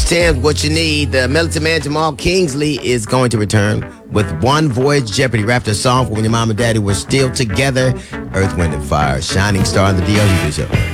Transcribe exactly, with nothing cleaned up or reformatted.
It's ten. What you need. The militant man Jamal Kingsley is going to return with One Voyage Jeopardy. Rapped a song for when your mom and daddy were still together. Earth, Wind, and Fire. Shining star on the D L Hughley Show.